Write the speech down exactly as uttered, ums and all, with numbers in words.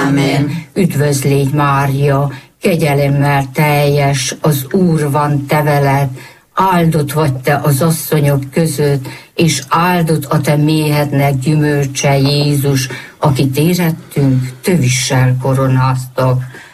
Ámen. Üdvözl légy, Mária, kegyelemmel teljes, az Úr van te veled, áldott vagy te az asszonyok között, és áldott a te méhednek gyümölcse, Jézus, akit érettünk, tövissel koronáztak.